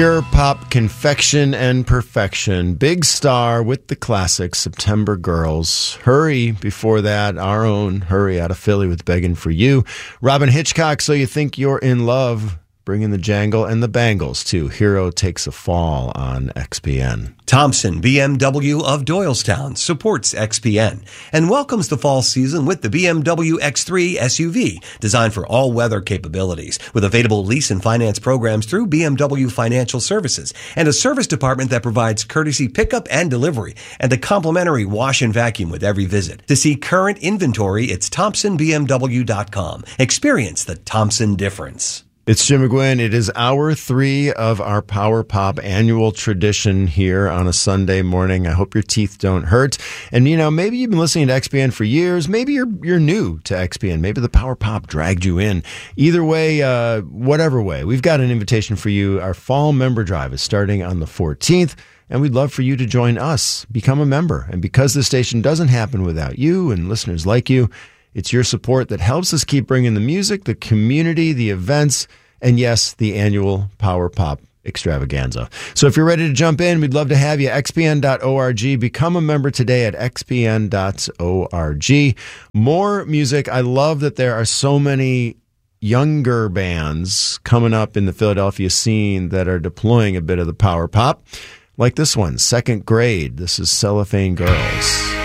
Pure pop confection and perfection. Big Star with the classic September Girls. Hurry before that, our own Hurry out of Philly with Begging for You. Robin Hitchcock, So You Think You're in Love. Bringing the jangle and the bangles too. Hero Takes a Fall on XPN. Thompson BMW of Doylestown supports XPN and welcomes the fall season with the BMW X3 SUV, designed for all-weather capabilities, with available lease and finance programs through BMW Financial Services and a service department that provides courtesy pickup and delivery and a complimentary wash and vacuum with every visit. To see current inventory, it's ThompsonBMW.com. Experience the Thompson difference. It's Jim McGuinn. It is hour 3 of our Power Pop annual tradition here on a Sunday morning. I hope your teeth don't hurt. And, you know, maybe you've been listening to XPN for years. Maybe you're new to XPN. Maybe the Power Pop dragged you in. Either way, whatever way, we've got an invitation for you. Our fall member drive is starting on the 14th. And we'd love for you to join us, become a member. And because this station doesn't happen without you and listeners like you, it's your support that helps us keep bringing the music, the community, the events, and yes, the annual Power Pop extravaganza. So if you're ready to jump in, we'd love to have you. xpn.org. Become a member today at xpn.org. More music. I love that there are so many younger bands coming up in the Philadelphia scene that are deploying a bit of the Power Pop. Like this one, Second Grade. This is Cellophane Girls.